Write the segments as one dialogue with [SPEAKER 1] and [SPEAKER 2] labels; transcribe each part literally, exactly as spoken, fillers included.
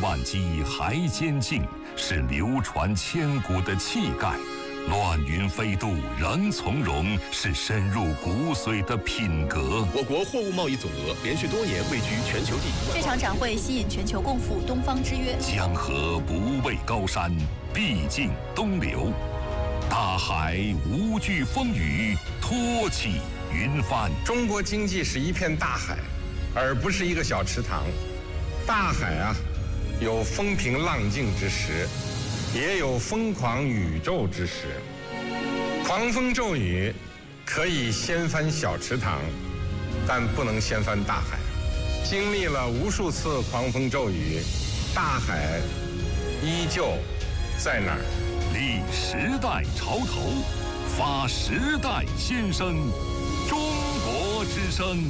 [SPEAKER 1] 万机还坚劲，是流传千古的气概。乱云飞渡仍从容，是深入骨髓的品格。
[SPEAKER 2] 我国货物贸易总额连续多年位居全球第一。
[SPEAKER 3] 这场展会吸引全球共赴东方之约。
[SPEAKER 1] 江河不畏高山，必尽东流。大海无惧风雨，托起云帆。
[SPEAKER 4] 中国经济是一片大海，而不是一个小池塘。大海啊，有风平浪静之时，也有疯狂宇宙之时。狂风骤雨可以掀翻小池塘，但不能掀翻大海。经历了无数次狂风骤雨，大海依旧在那儿。
[SPEAKER 1] 立时代潮头，发时代先声，中国之声。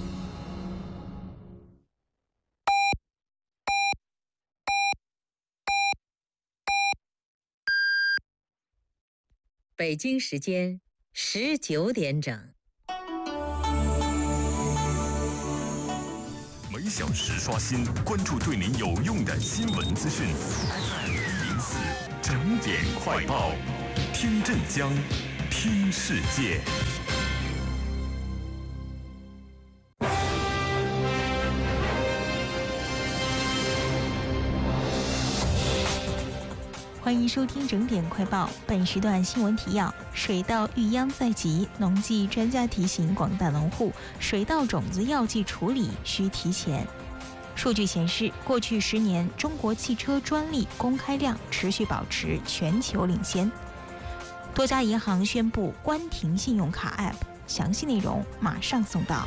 [SPEAKER 5] 北京时间十九点整。
[SPEAKER 6] 每小时刷新，关注对您有用的新闻资讯。F M 零四整点快报，听镇江，听世界。
[SPEAKER 7] 欢迎收听整点快报。本时段新闻提要：水稻遇殃在即，农技专家提醒广大农户，水稻种子药剂处理需提前。数据显示，过去十年中国汽车专利公开量持续保持全球领先。多家银行宣布关停信用卡 App， 详细内容马上送到。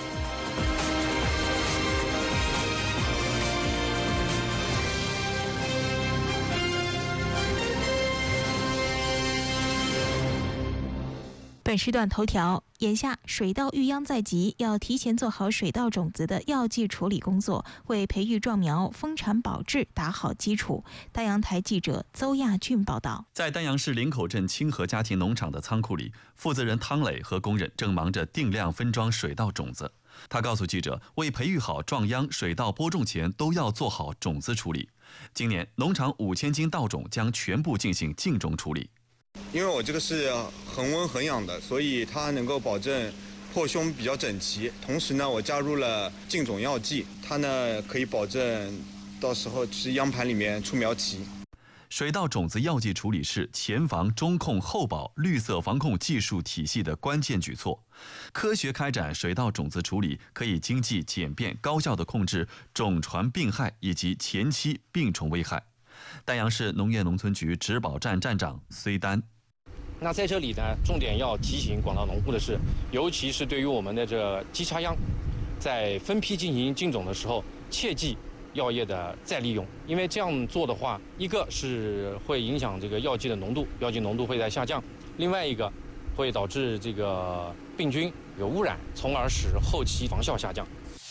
[SPEAKER 7] 本时段头条：眼下水稻遇殃在即，要提前做好水稻种子的药剂处理工作，为培育壮苗、丰产保质打好基础。丹阳台记者邹亚俊报道。
[SPEAKER 8] 在丹阳市林口镇清河家庭农场的仓库里，负责人汤磊和工人正忙着定量分装水稻种子。他告诉记者，为培育好壮秧，水稻播种前都要做好种子处理。今年农场五千斤稻种将全部进行浸种处理。
[SPEAKER 9] 因为我这个是恒温恒养的，所以它能够保证破胸比较整齐。同时呢，我加入了浸种药剂，它呢可以保证到时候是秧盘里面出苗齐。
[SPEAKER 8] 水稻种子药剂处理是前防、中控、后保绿色防控技术体系的关键举措。科学开展水稻种子处理，可以经济、简便、高效地控制种传病害以及前期病虫危害。丹阳市农业农村局植保站站长绥丹。
[SPEAKER 10] 那在这里呢，重点要提醒广大农户的是，尤其是对于我们的这机插秧，在分批进行浸种的时候，切记药液的再利用，因为这样做的话，一个是会影响这个药剂的浓度，药剂浓度会在下降；另外一个会导致这个病菌有污染，从而使后期防效下降。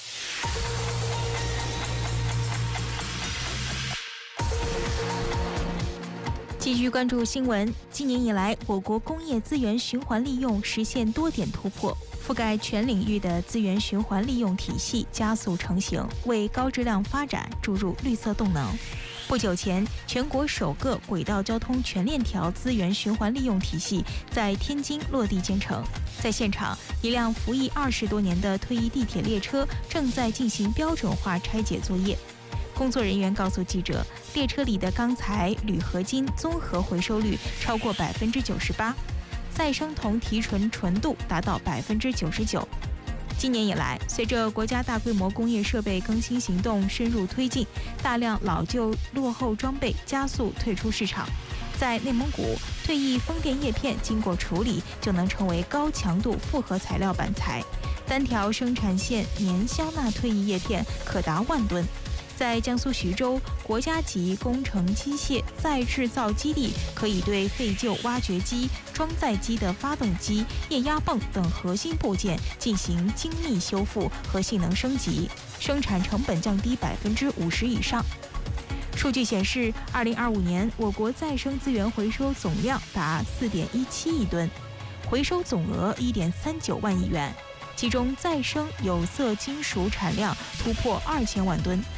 [SPEAKER 7] 继续关注新闻。今年以来，我国工业资源循环利用实现多点突破，覆盖全领域的资源循环利用体系加速成型，为高质量发展注入绿色动能。不久前，全国首个轨道交通全链条资源循环利用体系在天津落地建成。在现场，一辆服役二十多年的退役地铁列车正在进行标准化拆解作业。工作人员告诉记者，列车里的钢材、铝合金综合回收率超过百分之九十八，再生铜提纯纯度达到百分之九十九。今年以来，随着国家大规模工业设备更新行动深入推进，大量老旧落后装备加速退出市场。在内蒙古，退役风电叶片经过处理就能成为高强度复合材料板材，单条生产线年消纳退役叶片可达万吨。在江苏徐州，国家级工程机械再制造基地可以对废旧挖掘机、装载机的发动机、液压泵等核心部件进行精密修复和性能升级，生产成本降低百分之五十以上。数据显示，二零二五年我国再生资源回收总量达四点一七亿吨，回收总额一点三九万亿元，其中再生有色金属产量突破二千万吨。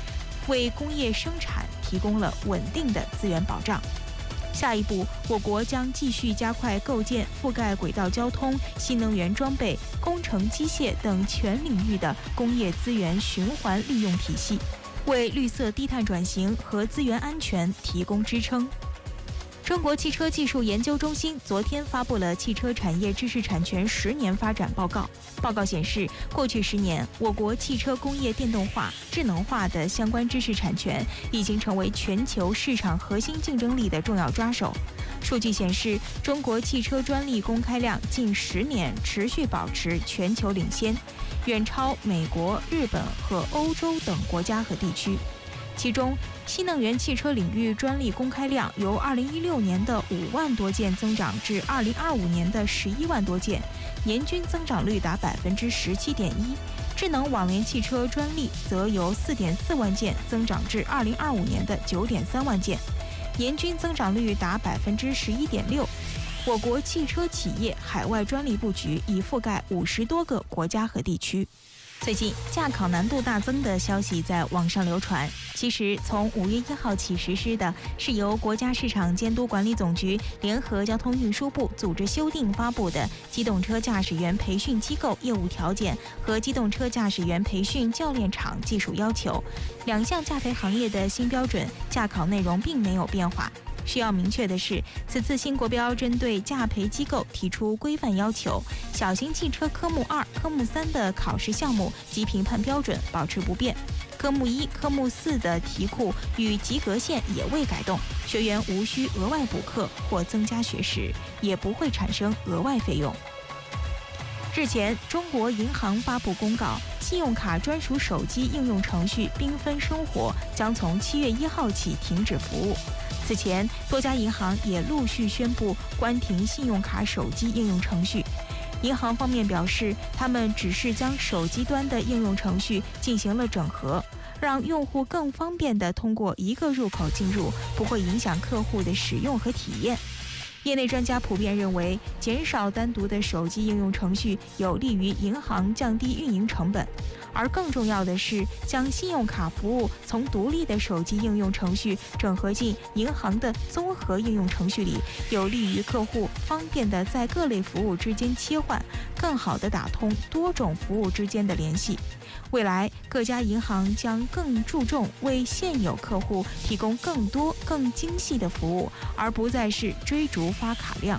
[SPEAKER 7] 为工业生产提供了稳定的资源保障。下一步，我国将继续加快构建覆盖轨道交通、新能源装备、工程机械等全领域的工业资源循环利用体系，为绿色低碳转型和资源安全提供支撑。中国汽车技术研究中心昨天发布了汽车产业知识产权十年发展报告。报告显示，过去十年，我国汽车工业电动化、智能化的相关知识产权已经成为全球市场核心竞争力的重要抓手。数据显示，中国汽车专利公开量近十年持续保持全球领先，远超美国、日本和欧洲等国家和地区。其中，新能源汽车领域专利公开量由二零一六年的五万多件增长至二零二五年的十一万多件，年均增长率达百分之十七点一。智能网联汽车专利则由四点四万件增长至二零二五年的九点三万件，年均增长率达百分之十一点六。我国汽车企业海外专利布局已覆盖五十多个国家和地区。最近驾考难度大增的消息在网上流传。其实，从五月一号起实施的是由国家市场监督管理总局联合交通运输部组织修订发布的《机动车驾驶员培训机构业务条件和机动车驾驶员培训教练场技术要求》，两项驾培行业的新标准，驾考内容并没有变化。需要明确的是，此次新国标针对驾培机构提出规范要求，小型汽车科目二、科目三的考试项目及评判标准保持不变，科目一、科目四的题库与及格线也未改动，学员无需额外补课或增加学时，也不会产生额外费用。日前，中国银行发布公告，信用卡专属手机应用程序缤纷生活将从七月一号起停止服务。此前，多家银行也陆续宣布关停信用卡手机应用程序。银行方面表示，他们只是将手机端的应用程序进行了整合，让用户更方便地通过一个入口进入，不会影响客户的使用和体验。业内专家普遍认为，减少单独的手机应用程序有利于银行降低运营成本，而更重要的是，将信用卡服务从独立的手机应用程序整合进银行的综合应用程序里，有利于客户方便地在各类服务之间切换，更好地打通多种服务之间的联系。未来，各家银行将更注重为现有客户提供更多、更精细的服务，而不再是追逐发卡量。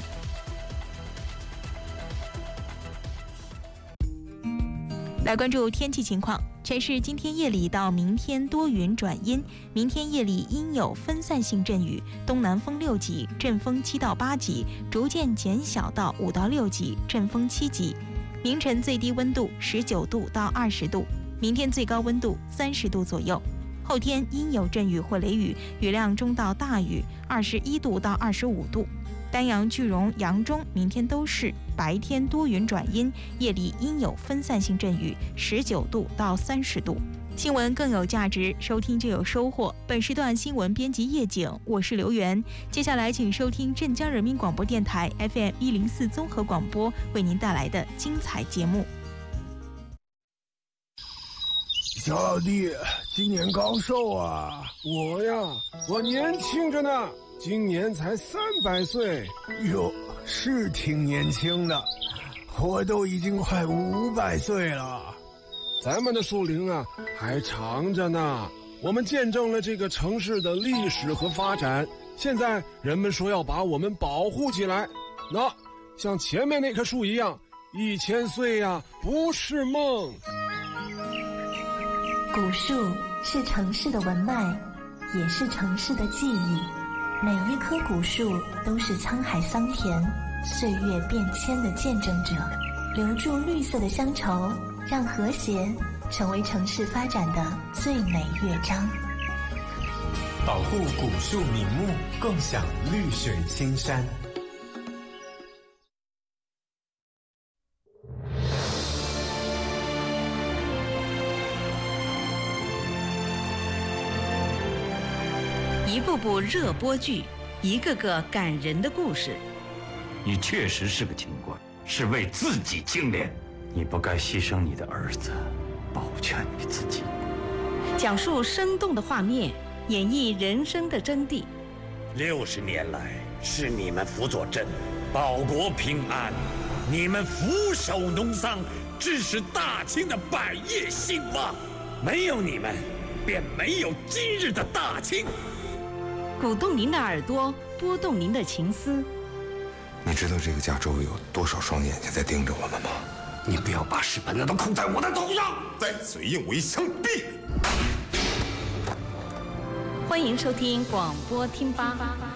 [SPEAKER 7] 来关注天气情况，全市今天夜里到明天多云转阴，明天夜里阴有分散性阵雨，东南风六级，阵风七到八级，逐渐减小到五到六级，阵风七级。明晨最低温度十九度到二十度，明天最高温度三十度左右。后天阴有阵雨或雷雨，雨量中到大雨，二十一度到二十五度。丹阳、句容、扬中明天都是白天多云转阴，夜里阴有分散性阵雨，十九度到三十度。新闻更有价值，收听就有收获。本时段新闻编辑叶景，我是刘源。接下来请收听镇江人民广播电台 F M 一零四综合广播为您带来的精彩节目。
[SPEAKER 11] 小老弟，今年高寿啊？我呀，我年轻着呢，今年才三百岁。哟，是挺年轻的，我都已经快五百岁了。咱们的树龄啊还长着呢，我们见证了这个城市的历史和发展，现在人们说要把我们保护起来，那像前面那棵树一样，一千岁呀不是梦。
[SPEAKER 12] 古树是城市的文脉，也是城市的记忆，每一棵古树都是沧海桑田、岁月变迁的见证者，留住绿色的乡愁，让和谐成为城市发展的最美乐章。
[SPEAKER 13] 保护古树名木，共享绿水青山。
[SPEAKER 14] 一部部热播剧，一个个感人的故事。
[SPEAKER 15] 你确实是个清官，是为自己清廉。你不该牺牲你的儿子，保全你自己。
[SPEAKER 14] 讲述生动的画面，演绎人生的真谛。
[SPEAKER 15] 六十年来，是你们辅佐朕，保国平安；你们俯首农桑，致使大清的百业兴旺。没有你们，便没有今日的大清。
[SPEAKER 14] 鼓动您的耳朵，拨动您的情思。
[SPEAKER 16] 你知道这个家周围有多少双眼睛在盯着我们吗？
[SPEAKER 15] 你不要把屎盆子都扣在我的头上！
[SPEAKER 16] 再嘴硬，我一枪毙！
[SPEAKER 14] 欢迎收听广播听吧。